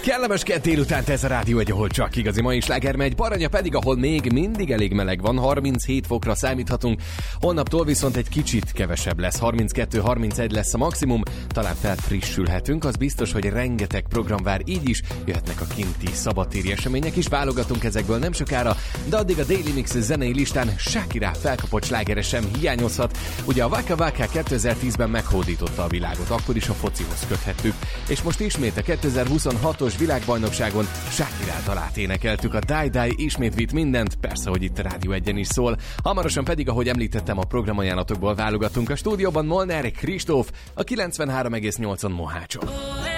Kellemes kedd délután, ez a Rádió Egy, ahol csak igazi mai sláger megy, Baranya pedig, ahol még mindig elég meleg van, 37 fokra számíthatunk, holnaptól viszont egy kicsit kevesebb lesz, 32-31 lesz a maximum, talán felfrissülhetünk, az biztos, hogy rengeteg program vár, így is jöhetnek a kinti szabadtéri események is, válogatunk ezekből nem sokára, de addig a Daily Mix zenei listán Shakira felkapott slágere sem hiányozhat. Ugye a Waka Waka 2010-ben meghódította a világot, akkor is a focihoz köthettük, és most ismét a 2026-os világbajnokságon Shakira dalát énekeltük, a Die Die ismét vitt mindent, persze, hogy itt a Rádió Egyen is szól. Hamarosan pedig, ahogy említettem, a programajánlatokból válogatunk, a stúdióban Molnár Kristóf, a 93,8-on Mohácson.